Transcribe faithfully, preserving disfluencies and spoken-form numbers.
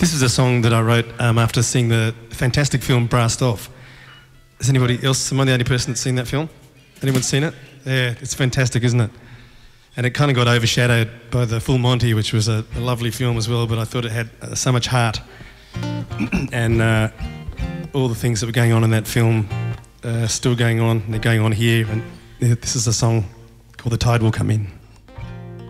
This is a song that I wrote um, after seeing the fantastic film Brassed Off. Has anybody else, am I the only person that's seen that film? Anyone seen it? Yeah, it's fantastic, isn't it? And it kind of got overshadowed by The Full Monty, which was a, a lovely film as well, but I thought it had uh, so much heart. and uh, all the things that were going on in that film are still going on, and they're going on here, and uh, this is a song called The Tide Will Come In.